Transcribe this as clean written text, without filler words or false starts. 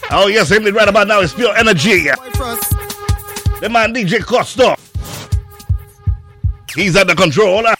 Oh, yes, indeed. Right about now, it's Pure Energy. The man DJ Costa. He's at the control.